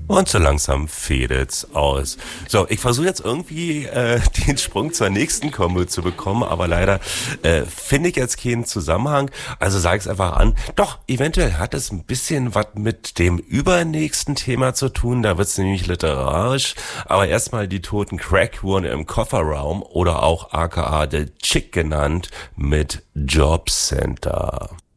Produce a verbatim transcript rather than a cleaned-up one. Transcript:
Und so langsam fädelt's aus. So, ich versuche jetzt irgendwie äh, den Sprung zur nächsten Kombo zu bekommen, aber leider äh, finde ich jetzt keinen Zusammenhang. Also sage ich es einfach an. Doch, eventuell hat es ein bisschen was mit dem übernächsten Thema zu tun. Da wird's nämlich literarisch. Aber erstmal die toten Crack-Uhren im Kofferraum oder auch aka The Chick genannt mit Jobcenter.